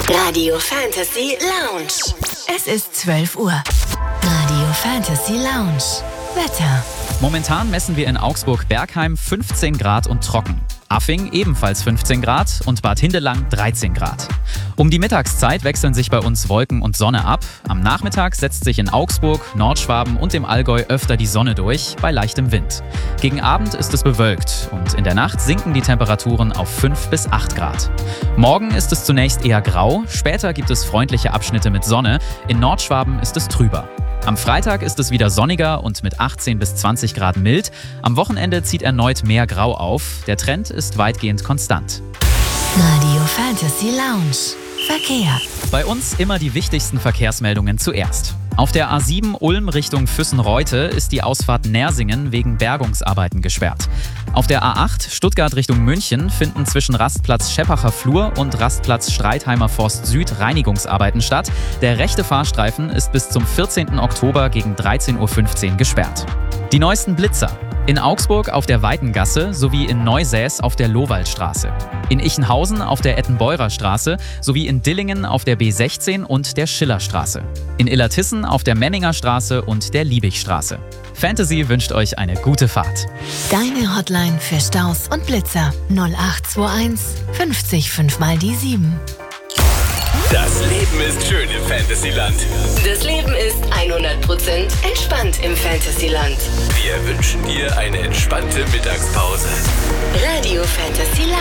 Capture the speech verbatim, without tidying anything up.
Radio Fantasy Lounge. Es ist zwölf Uhr. Radio Fantasy Lounge. Wetter. Momentan messen wir in Augsburg-Bergheim fünfzehn Grad und trocken. Affing ebenfalls fünfzehn Grad und Bad Hindelang dreizehn Grad. Um die Mittagszeit wechseln sich bei uns Wolken und Sonne ab. Am Nachmittag setzt sich in Augsburg, Nordschwaben und dem Allgäu öfter die Sonne durch, bei leichtem Wind. Gegen Abend ist es bewölkt und in der Nacht sinken die Temperaturen auf fünf bis acht Grad. Morgen ist es zunächst eher grau, später gibt es freundliche Abschnitte mit Sonne. In Nordschwaben ist es trüber. Am Freitag ist es wieder sonniger und mit achtzehn bis zwanzig Grad mild. Am Wochenende zieht erneut mehr Grau auf. Der Trend ist weitgehend konstant. Radio Fantasy Lounge. Verkehr. Bei uns immer die wichtigsten Verkehrsmeldungen zuerst. Auf der A sieben Ulm Richtung Füssen-Reute ist die Ausfahrt Nersingen wegen Bergungsarbeiten gesperrt. Auf der A acht Stuttgart Richtung München finden zwischen Rastplatz Scheppacher Flur und Rastplatz Streitheimer Forst Süd Reinigungsarbeiten statt. Der rechte Fahrstreifen ist bis zum vierzehnten Oktober gegen dreizehn Uhr fünfzehn gesperrt. Die neuesten Blitzer. In Augsburg auf der Weitengasse sowie in Neusäß auf der Lowaldstraße. In Ichenhausen auf der Ettenbeurer Straße sowie in Dillingen auf der B sechzehn und der Schillerstraße. In Illertissen auf der Menninger Straße und der Liebigstraße. Fantasy wünscht euch eine gute Fahrt. Deine Hotline für Staus und Blitzer null acht zwei eins fünfzig fünf mal die sieben. Das Leben ist schön im Fantasyland. Das Leben ist hundert Prozent entspannt im Fantasyland. Wir wünschen dir eine entspannte Mittagspause. Radio Fantasy Lounge.